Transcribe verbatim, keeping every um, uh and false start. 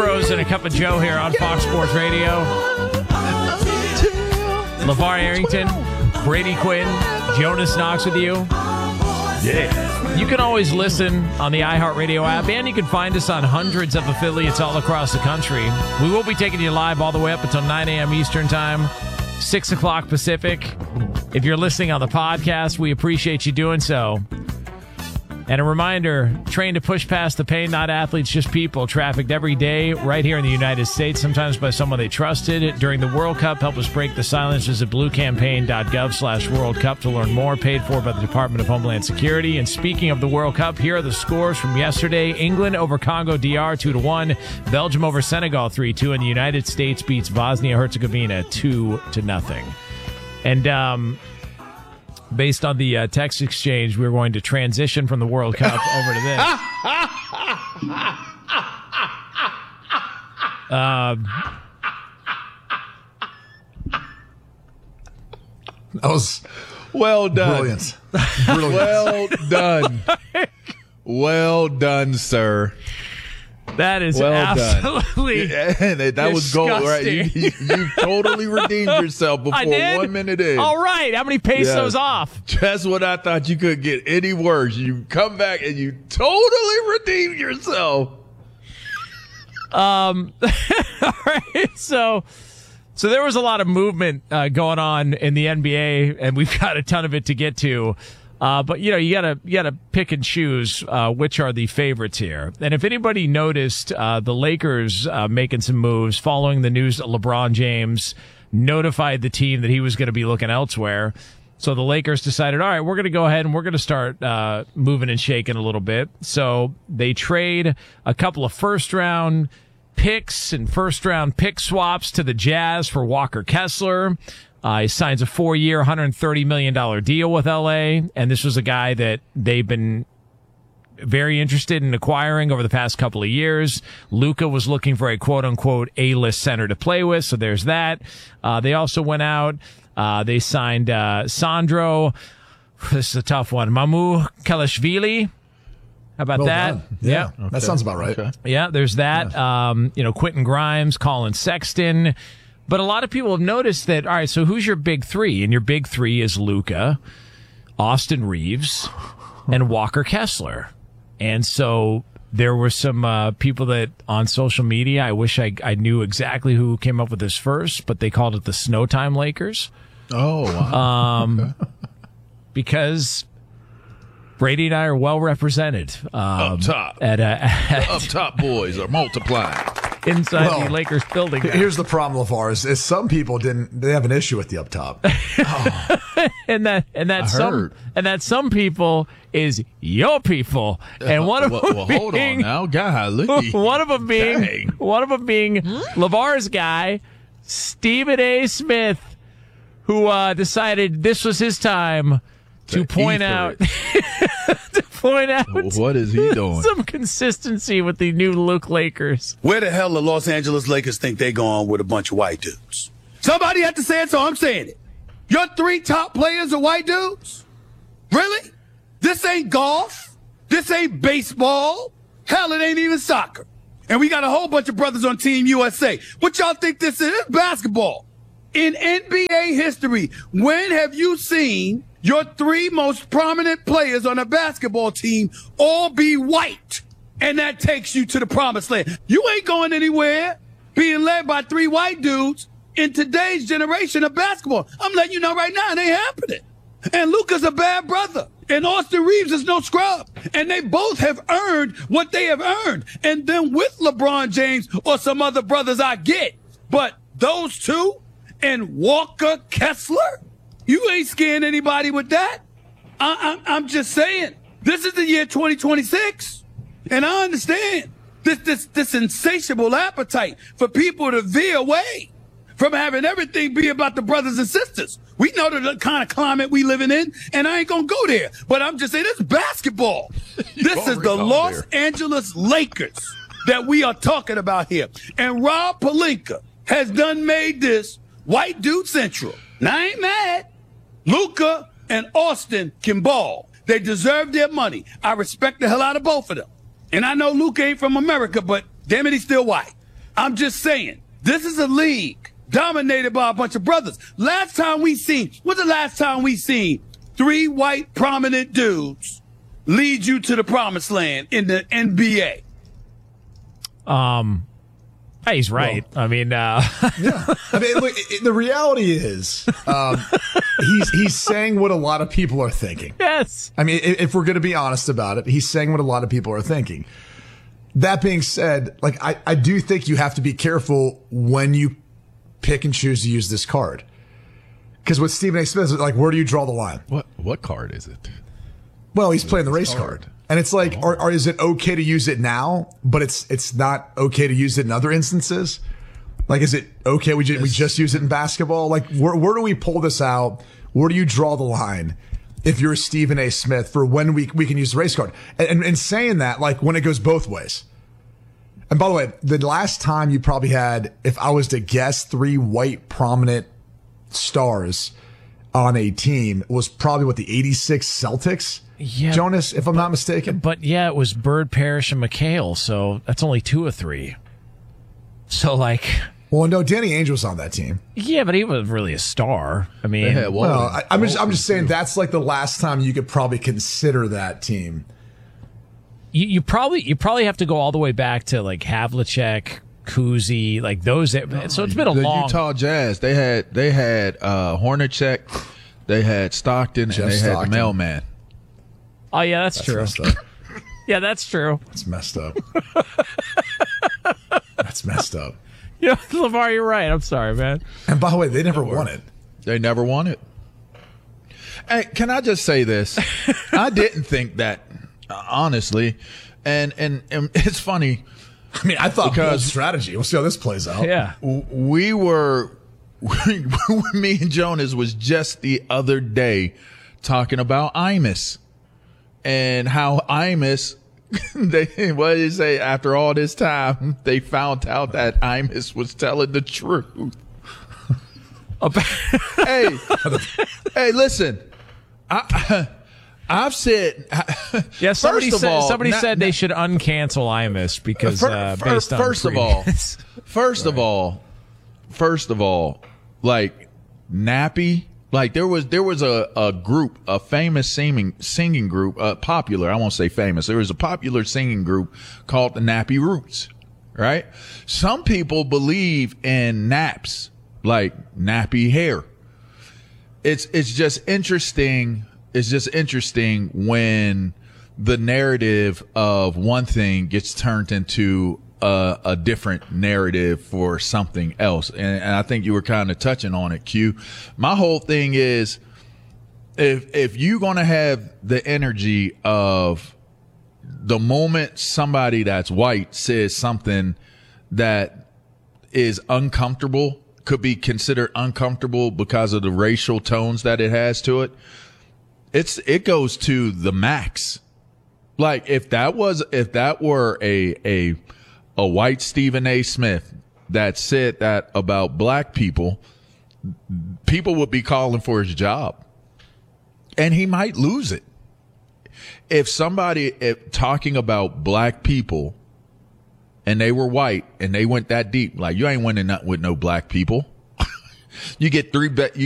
Pros and a Cup of Joe here on Fox Sports Radio. LeVar Arrington, Brady Quinn, Jonas Knox with you. Yeah. You can always listen on the iHeartRadio app, and you can find us on hundreds of affiliates all across the country. We will be taking you live all the way up until nine a.m. Eastern Time, six o'clock Pacific. If you're listening on the podcast, we appreciate you doing so. And a reminder, train to push past the pain, not athletes, just people. Trafficked every day right here in the United States, sometimes by someone they trusted. During the World Cup, help us break the silence. Visit bluecampaign.gov slash World Cup to learn more. Paid for by the Department of Homeland Security. And speaking of the World Cup, here are the scores from yesterday. England over Congo D R two to one. Belgium over Senegal three two. And the United States beats Bosnia-Herzegovina two to nothing. And, um... based on the uh, text exchange, we're going to transition from the World Cup over to this. um, that was well done. Brilliant. Brilliant. Well done. Well done, sir. That is well absolutely done. And that disgusting. Was gold, right? You, you, you totally redeemed yourself before one minute in. All right. How many pesos yeah. off? That's what I thought. You couldn't get any worse. You come back and you totally redeemed yourself. Um. All right. So, so there was a lot of movement uh, going on in the N B A, and we've got a ton of it to get to. Uh, but, you know, you gotta, you gotta pick and choose, uh, which are the favorites here. And if anybody noticed, uh, the Lakers, uh, making some moves following the news that LeBron James notified the team that he was going to be looking elsewhere. So the Lakers decided, all right, we're going to go ahead and we're going to start, uh, moving and shaking a little bit. So they trade a couple of first round picks and first round pick swaps to the Jazz for Walker Kessler. Uh, he signs a four-year, one hundred thirty million dollars deal with L A, and this was a guy that they've been very interested in acquiring over the past couple of years. Luka was looking for a quote-unquote A-list center to play with, so there's that. Uh, they also went out. Uh, they signed uh, Sandro. This is a tough one. Mamu Kalashvili. How about well that? Done. Yeah, yeah. Okay. That sounds about right. Okay. Yeah, there's that. Yeah. Um, you know, Quentin Grimes, Colin Sexton. But a lot of people have noticed that, all right, so who's your big three? And your big three is Luka, Austin Reeves, and Walker Kessler. And so there were some uh, people that on social media, I wish I, I knew exactly who came up with this first, but they called it the Snowtime Lakers. Oh, wow. Um, okay. Because Brady and I are well represented. Um, up top. At, uh, at, the up top boys are multiplying. Inside well, the Lakers building. Now. Here's the problem, LeVar, is, is some people didn't they have an issue with the up top. Oh. and that and that I some heard. and that some people is your people. And one of well, them well, being, hold on now, golly. One of them being Dang. one of them being LeVar's guy, Stephen A. Smith, who uh, decided this was his time to, to point out to point out what is he doing? Some consistency with the new look Lakers. Where the hell the Los Angeles Lakers think they going with a bunch of white dudes? Somebody had to say it, so I'm saying it. Your three top players are white dudes? Really? This ain't golf. This ain't baseball. Hell, it ain't even soccer. And we got a whole bunch of brothers on Team U S A. What y'all think this is? It's basketball. In N B A history, when have you seen your three most prominent players on a basketball team all be white? And that takes you to the promised land. You ain't going anywhere being led by three white dudes in today's generation of basketball. I'm letting you know right now, it ain't happening. And Luka's a bad brother. And Austin Reeves is no scrub. And they both have earned what they have earned. And then with LeBron James or some other brothers I get. But those two and Walker Kessler? You ain't scaring anybody with that. I, I, I'm just saying, this is the year twenty twenty-six, and I understand this, this, this insatiable appetite for people to veer away from having everything be about the brothers and sisters. We know the kind of climate we living in, and I ain't gonna go there. But I'm just saying, this is basketball. This is the Los there. Angeles Lakers that we are talking about here. And Rob Pelinka has done made this white dude central. Now, I ain't mad. Luka and Austin can ball. They deserve their money. I respect the hell out of both of them. And I know Luka ain't from America, but damn it, he's still white. I'm just saying, this is a league dominated by a bunch of brothers. Last time we seen, what's the last time we seen three white prominent dudes lead you to the promised land in the N B A? Um, hey, he's right. Well, I mean, uh, yeah. I mean, look, it, the reality is, um, he's he's saying what a lot of people are thinking. Yes. I mean, if we're going to be honest about it, he's saying what a lot of people are thinking. That being said, like I, I do think you have to be careful when you pick and choose to use this card. Because with Stephen A. Smith, like, where do you draw the line? What what card is it? Well, he's playing the race card. And it's like, oh. or, or is it okay to use it now, but it's it's not okay to use it in other instances? Like, is it okay we, ju- we just use it in basketball? Like, where, where do we pull this out? Where do you draw the line if you're Stephen A. Smith for when we we can use the race card? And, and, and saying that, like, when it goes both ways. And by the way, the last time you probably had, if I was to guess, three white prominent stars on a team was probably what, the eighty-six Celtics? Yeah, Jonas, if I'm not mistaken. But yeah, it was Bird, Parrish, and McHale, so that's only two or three. So, like... Well, no, Danny Ainge was on that team. Yeah, but he was really a star. I mean... Yeah, well, well I, I'm just, I'm just saying that's like the last time you could probably consider that team. You, you probably you probably have to go all the way back to, like, Havlicek, Kuzi, like those... So it's been a the long... Utah Jazz, they had they had uh, Hornacek, they had Stockton, Jeff and they Stockton. had the mailman. Oh, yeah, that's, That's true. messed up. Yeah, that's true. That's messed up. That's messed up. Yeah, LeVar, you're right. I'm sorry, man. And by the way, they never won it. They never won it. Hey, can I just say this? I didn't think that, uh, honestly, and, and and it's funny. I mean, I thought Because- bold strategy. We'll see how this plays out. Yeah. We were, me and Jonas was just the other day talking about Imus and how Imus, they, what did you say? After all this time, they found out that Imus was telling the truth. hey, hey, listen, I, I've said, Yeah, somebody first of said all, somebody not- said they should uncancel Imus because Fir- uh, fir- based on first of all, previous- first of all, first of all, like Nappy, like there was there was a, a group, a famous singing singing group, uh, popular. I won't say famous. There was a popular singing group called the Nappy Roots, right? Some people believe in naps, like nappy hair. It's it's just interesting. It's just interesting when the narrative of one thing gets turned into a, a different narrative for something else. And, and I think you were kind of touching on it, Q. My whole thing is if, if you're going to have the energy of the moment somebody that's white says something that is uncomfortable, could be considered uncomfortable because of the racial tones that it has to it, it's, it goes to the max. Like if that was, if that were a, a, a white Stephen A. Smith that said that about black people, people would be calling for his job and he might lose it. If somebody if talking about black people and they were white and they went that deep, like you ain't winning nothing with no black people. You get three bet. You